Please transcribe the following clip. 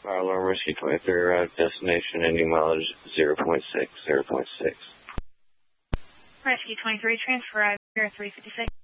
Fire alarm rescue 23 arrived. Destination ending mileage 0.6, 0.6. Rescue 23, transfer 0356.